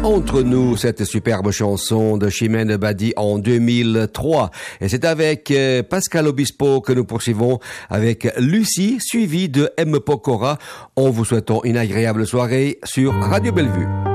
Entre nous, cette superbe chanson de Chimène Badi en 2003. Et c'est avec Pascal Obispo que nous poursuivons avec Lucie, suivie de M. Pokora, en vous souhaitant une agréable soirée sur Radio Bellevue.